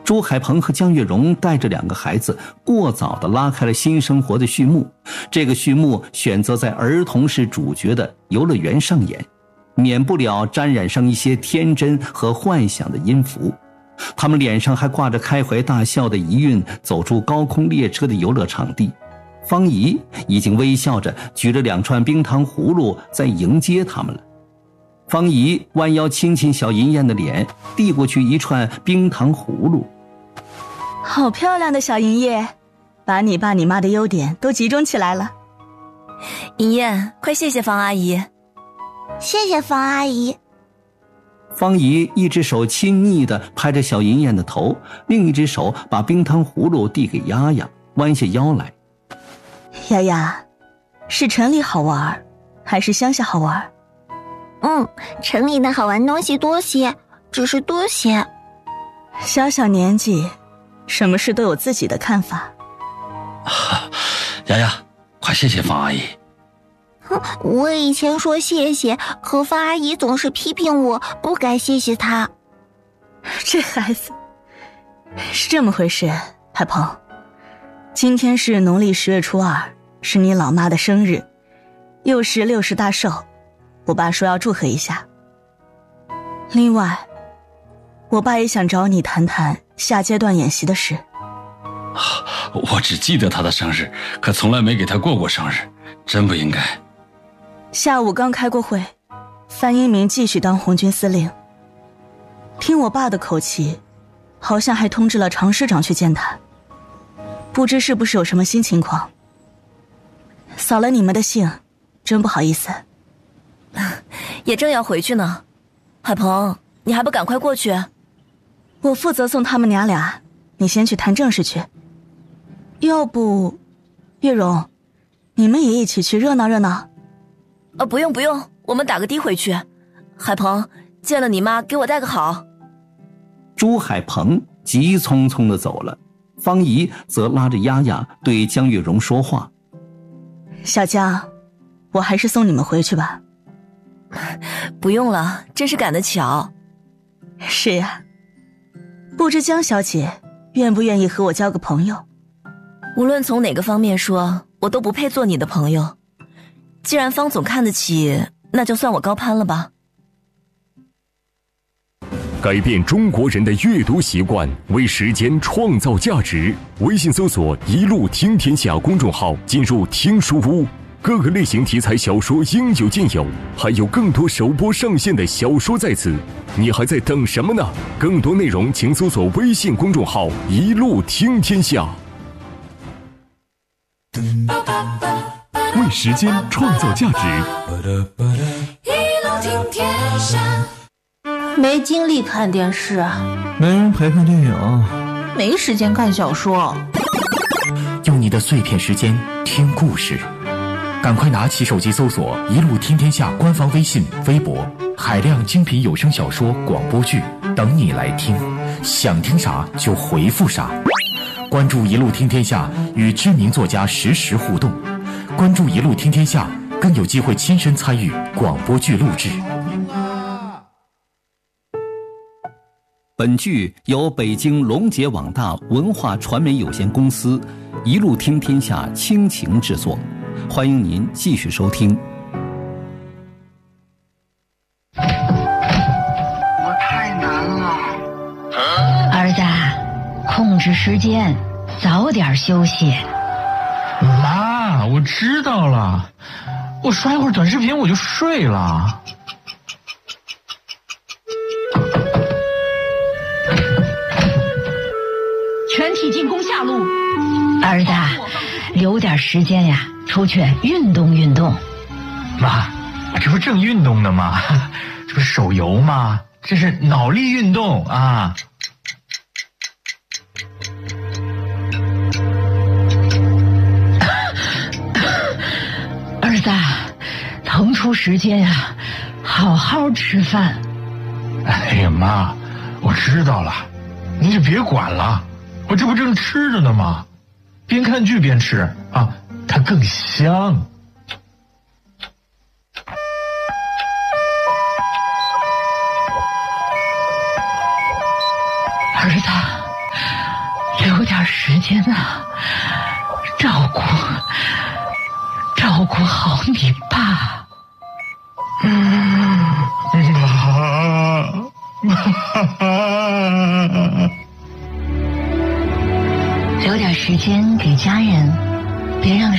朱海鹏和江月荣带着2个孩子过早地拉开了新生活的序幕。这个序幕选择在儿童是主角的游乐园上演，免不了沾染上一些天真和幻想的音符。他们脸上还挂着开怀大笑的遗韵，走出高空列车的游乐场地。方姨已经微笑着举着2串冰糖葫芦在迎接他们了。方姨弯腰亲亲小银燕的脸，递过去1串冰糖葫芦。 好漂亮的小银叶，把你爸你妈的优点都集中起来了。 银燕，快谢谢方阿姨。 谢谢方阿姨。 方姨一只手亲昵地拍着小银燕的头，另一只手把冰糖葫芦递给丫丫，弯下腰来。 丫丫，是城里好玩还是乡下好玩？ 城里的好玩东西多些，只是多些。 小小年纪，什么事都有自己的看法。 丫丫，快谢谢方阿姨。 我以前说谢谢，可方阿姨总是批评我不该谢谢她。 这孩子是这么回事，海鹏，今天是农历10月初2，是你老妈的生日，又是60大寿，我爸说要祝贺一下。另外，我爸也想找你谈谈下阶段演习的事。 我只记得他的生日，可从来没给他过生日，真不应该。 下午刚开过会，范一鸣继续当红军司令。听我爸的口气，好像还通知了常师长去见他，不知是不是有什么新情况。扫了你们的兴，真不好意思。 也正要回去呢，海鹏，你还不赶快过去？ 我负责送他们娘俩，你先去谈正事去。要不，月荣，你们也一起去热闹热闹。 不用，我们打个的回去。海鹏，见了你妈给我带个好。 朱海鹏急匆匆地走了，方姨则拉着丫丫对江月荣说话。 小江，我还是送你们回去吧。 不用了，真是赶得巧。 是呀，不知江小姐愿不愿意和我交个朋友？ 无论从哪个方面说，我都不配做你的朋友。既然方总看得起，那就算我高攀了吧。 改变中国人的阅读习惯，为时间创造价值。微信搜索“一路听天下”公众号，进入听书屋，各个类型题材小说应有尽有，还有更多首播上线的小说在此，你还在等什么呢？更多内容请搜索微信公众号“一路听天下”。为时间创造价值。 没精力看电视， 没人陪看电影， 没时间看小说。 用你的碎片时间听故事，赶快拿起手机搜索“一路听天下”官方微信、微博，海量精品有声小说、广播剧等你来听，想听啥就回复啥。关注“一路听天下”，与知名作家实时互动。关注“一路听天下”，更有机会亲身参与广播剧录制。 本剧由北京龙杰网大文化传媒有限公司一路听天下倾情制作，欢迎您继续收听。 我太难了。 儿子，控制时间，早点休息。 妈，我知道了，我刷一会儿短视频我就睡了。 全体进攻下路。儿子，留点时间呀，出去运动运动。 妈，这不正运动呢吗？这不手游吗？这是脑力运动啊。 儿子，腾出时间呀，好好吃饭。 哎呀妈，我知道了，您就别管了，我这不正吃着呢吗？边看剧边吃啊，它更香。 儿子， 留点时间啊，照顾好你爸。留点时间给家人，别让